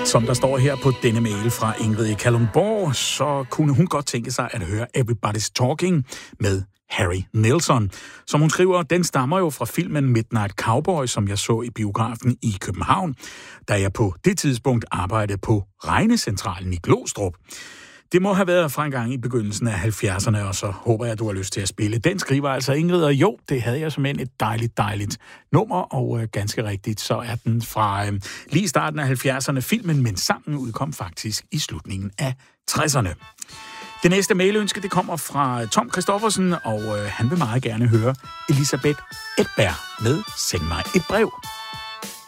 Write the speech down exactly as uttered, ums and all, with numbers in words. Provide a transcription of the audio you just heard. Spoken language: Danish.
Som der står her på denne mail fra Ingrid i Kalundborg, så kunne hun godt tænke sig at høre Everybody's Talking med Harry Nilsson. Som hun skriver, den stammer jo fra filmen Midnight Cowboy, som jeg så i biografen i København, da jeg på det tidspunkt arbejdede på Regnecentralen i Glostrup. Det må have været fra en gang i begyndelsen af halvfjerdserne, og så håber jeg, at du har lyst til at spille. Den skriver altså Ingrid, og jo, det havde jeg simpelthen et dejligt, dejligt nummer, og øh, ganske rigtigt, så er den fra øh, lige starten af halvfjerdserne filmen, men sangen udkom faktisk i slutningen af tresserne. Det næste mailønske, det kommer fra Tom Christoffersen, og øh, han vil meget gerne høre Elisabeth Edberg med Send mig et brev.